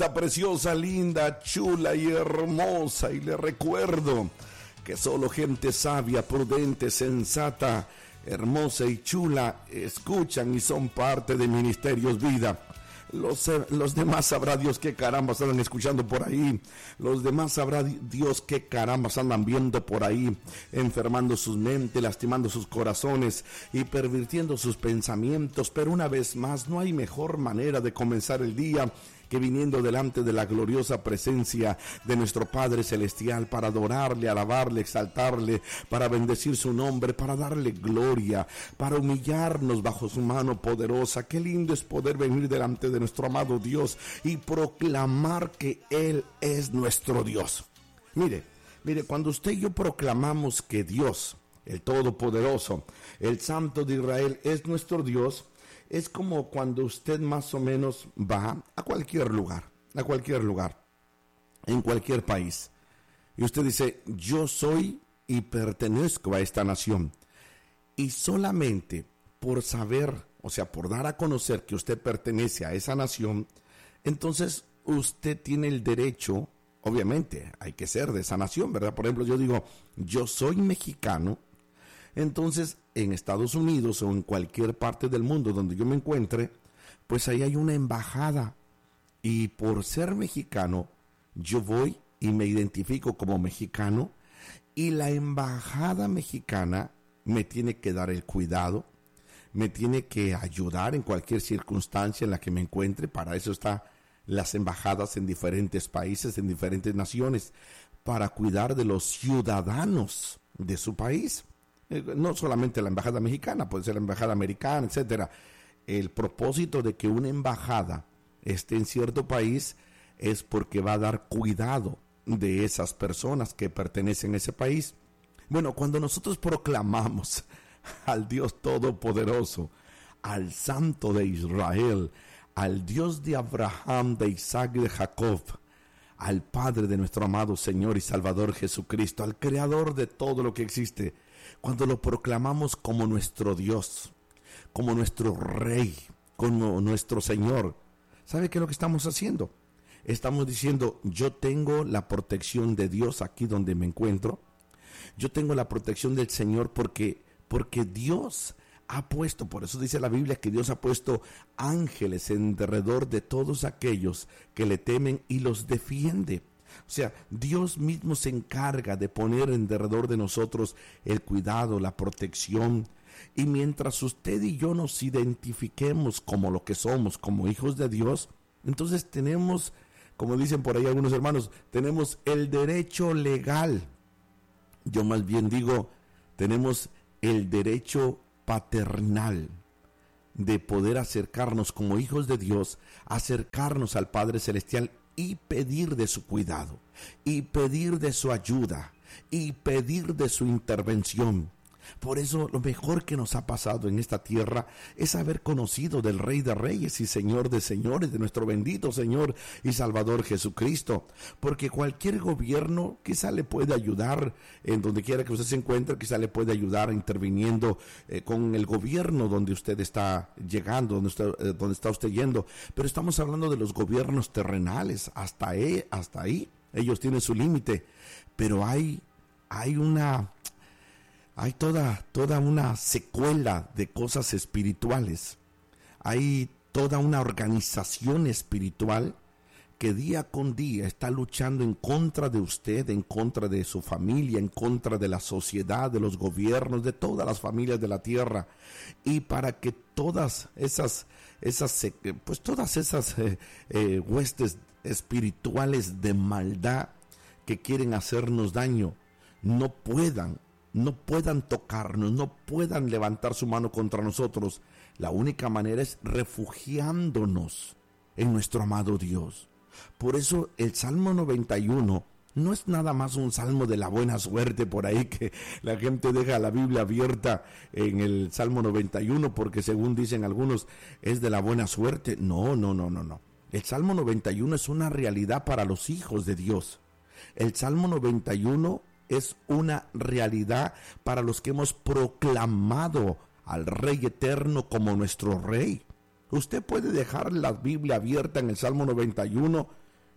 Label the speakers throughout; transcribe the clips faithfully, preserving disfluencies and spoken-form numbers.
Speaker 1: Preciosa, linda, chula y hermosa, y le recuerdo que solo gente sabia, prudente, sensata, hermosa y chula escuchan y son parte de Ministerios Vida. Los, los demás sabrá Dios qué caramba andan escuchando por ahí. Los demás sabrá Dios qué caramba andan viendo por ahí, enfermando sus mentes, lastimando sus corazones y pervirtiendo sus pensamientos. Pero una vez más, no hay mejor manera de comenzar el día que viniendo delante de la gloriosa presencia de nuestro Padre Celestial para adorarle, alabarle, exaltarle, para bendecir su nombre, para darle gloria, para humillarnos bajo su mano poderosa. Qué lindo es poder venir delante de nuestro amado Dios y proclamar que Él es nuestro Dios. Mire, mire, cuando usted y yo proclamamos que Dios, el Todopoderoso, el Santo de Israel, es nuestro Dios, es como cuando usted más o menos va a cualquier lugar, a cualquier lugar, en cualquier país, y usted dice, yo soy y pertenezco a esta nación, y solamente por saber, o sea, por dar a conocer que usted pertenece a esa nación, entonces usted tiene el derecho, obviamente, hay que ser de esa nación, ¿verdad? Por ejemplo, yo digo, yo soy mexicano. Entonces, en Estados Unidos o en cualquier parte del mundo donde yo me encuentre, pues ahí hay una embajada. Y por ser mexicano, yo voy y me identifico como mexicano. Y la embajada mexicana me tiene que dar el cuidado, me tiene que ayudar en cualquier circunstancia en la que me encuentre. Para eso están las embajadas en diferentes países, en diferentes naciones, para cuidar de los ciudadanos de su país. No solamente la embajada mexicana, puede ser la embajada americana, etcétera. El propósito de que una embajada esté en cierto país es porque va a dar cuidado de esas personas que pertenecen a ese país. Bueno, cuando nosotros proclamamos al Dios Todopoderoso, al Santo de Israel, al Dios de Abraham, de Isaac y de Jacob, al Padre de nuestro amado Señor y Salvador Jesucristo, al Creador de todo lo que existe, cuando lo proclamamos como nuestro Dios, como nuestro Rey, como nuestro Señor, ¿sabe qué es lo que estamos haciendo? Estamos diciendo, yo tengo la protección de Dios aquí donde me encuentro, yo tengo la protección del Señor porque, porque Dios ha puesto, por eso dice la Biblia que Dios ha puesto ángeles en derredor de todos aquellos que le temen y los defiende. O sea, Dios mismo se encarga de poner en derredor de nosotros el cuidado, la protección. Y mientras usted y yo nos identifiquemos como lo que somos, como hijos de Dios, entonces tenemos, como dicen por ahí algunos hermanos, tenemos el derecho legal. Yo más bien digo, tenemos el derecho paternal de poder acercarnos como hijos de Dios, acercarnos al Padre Celestial y pedir de su cuidado, y pedir de su ayuda, y pedir de su intervención. Por eso lo mejor que nos ha pasado en esta tierra es haber conocido del Rey de Reyes y Señor de Señores, de nuestro bendito Señor y Salvador Jesucristo. Porque cualquier gobierno quizá le puede ayudar en donde quiera que usted se encuentre, quizá le puede ayudar interviniendo eh, con el gobierno donde usted está llegando, donde, usted, eh, donde está usted yendo. Pero estamos hablando de los gobiernos terrenales, hasta ahí, hasta ahí ellos tienen su límite. Pero hay, hay una... Hay toda, toda una secuela de cosas espirituales. Hay toda una organización espiritual que día con día está luchando en contra de usted, en contra de su familia, en contra de la sociedad, de los gobiernos, de todas las familias de la tierra. Y para que todas esas, esas pues todas esas eh, eh, huestes espirituales de maldad que quieren hacernos daño no puedan no puedan tocarnos, no puedan levantar su mano contra nosotros, la única manera es refugiándonos en nuestro amado Dios. Por eso el Salmo noventa y uno no es nada más un salmo de la buena suerte por ahí que la gente deja la Biblia abierta en el Salmo noventa y uno porque según dicen algunos es de la buena suerte. No, no, no, no, no. El Salmo noventa y uno es una realidad para los hijos de Dios. El Salmo noventa y uno es una realidad para los que hemos proclamado al Rey Eterno como nuestro Rey. Usted puede dejar la Biblia abierta en el Salmo noventa y uno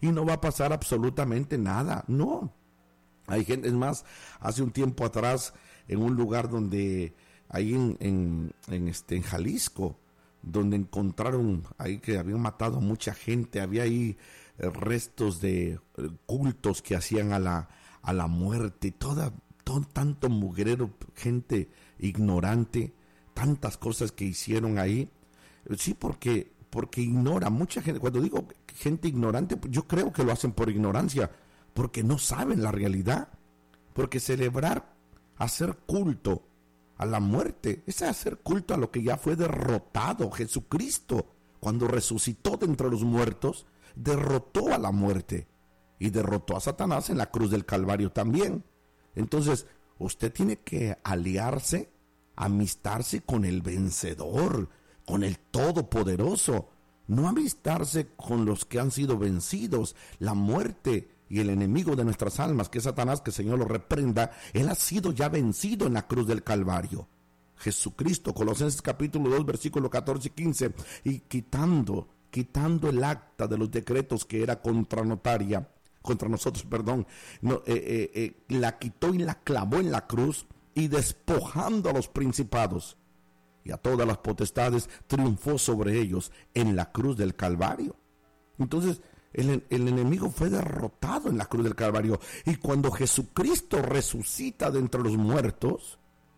Speaker 1: y no va a pasar absolutamente nada. No. Hay gente, es más, hace un tiempo atrás, en un lugar donde, ahí en, en, en, este, en Jalisco, donde encontraron ahí que habían matado a mucha gente, había ahí eh, restos de eh, cultos que hacían a la, a la muerte, toda, todo, tanto mugrero, gente ignorante, tantas cosas que hicieron ahí. Sí, porque, porque ignora mucha gente. Cuando digo gente ignorante, yo creo que lo hacen por ignorancia, porque no saben la realidad, porque celebrar, hacer culto a la muerte, es hacer culto a lo que ya fue derrotado. Jesucristo, cuando resucitó de entre los muertos, derrotó a la muerte y derrotó a Satanás en la cruz del Calvario también. Entonces, usted tiene que aliarse, amistarse con el vencedor, con el Todopoderoso, no amistarse con los que han sido vencidos. La muerte y el enemigo de nuestras almas, que es Satanás, que el Señor lo reprenda, él ha sido ya vencido en la cruz del Calvario. Jesucristo, Colosenses capítulo dos, versículo catorce y quince, y quitando, quitando el acta de los decretos que era contra notaria, contra nosotros, perdón, no, eh, eh, eh, la quitó y la clavó en la cruz, y despojando a los principados y a todas las potestades, triunfó sobre ellos en la cruz del Calvario. Entonces, El, el enemigo fue derrotado en la cruz del Calvario. Y cuando Jesucristo resucita de entre los muertos,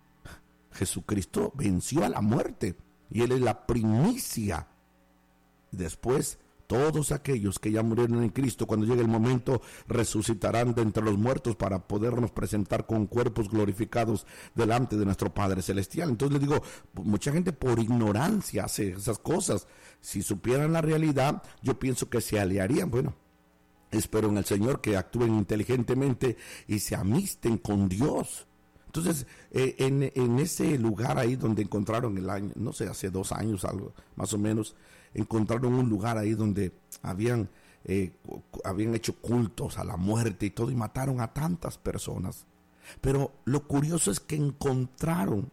Speaker 1: Jesucristo venció a la muerte. Y Él es la primicia. Después, todos aquellos que ya murieron en Cristo, cuando llegue el momento, resucitarán de entre los muertos para podernos presentar con cuerpos glorificados delante de nuestro Padre Celestial. Entonces les digo, mucha gente por ignorancia hace esas cosas. Si supieran la realidad, yo pienso que se aliarían. Bueno, espero en el Señor que actúen inteligentemente y se amisten con Dios. Entonces, eh, en, en ese lugar ahí donde encontraron el año, no sé, hace dos años, algo más o menos, encontraron un lugar ahí donde habían, eh, habían hecho cultos a la muerte y todo, y mataron a tantas personas. Pero lo curioso es que encontraron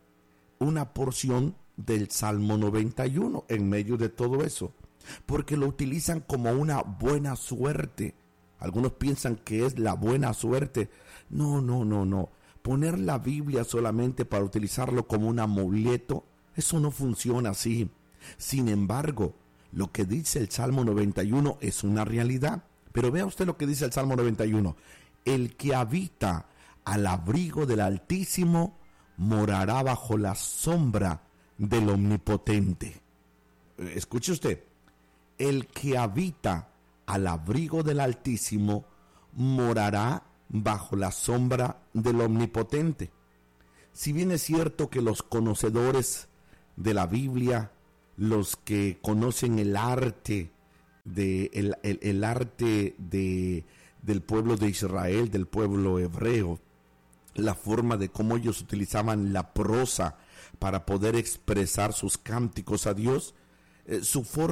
Speaker 1: una porción del Salmo noventa y uno en medio de todo eso, porque lo utilizan como una buena suerte. Algunos piensan que es la buena suerte. No, no, no, no. Poner la Biblia solamente para utilizarlo como un amuleto, eso no funciona así. Sin embargo, lo que dice el Salmo noventa y uno es una realidad. Pero vea usted lo que dice el Salmo noventa y uno. El que habita al abrigo del Altísimo morará bajo la sombra del Omnipotente. Escuche usted. El que habita al abrigo del Altísimo morará bajo la sombra del Omnipotente. Si bien es cierto que los conocedores de la Biblia, los que conocen el arte de el, el, el arte de del pueblo de Israel, del pueblo hebreo, la forma de cómo ellos utilizaban la prosa para poder expresar sus cánticos a Dios, eh, su forma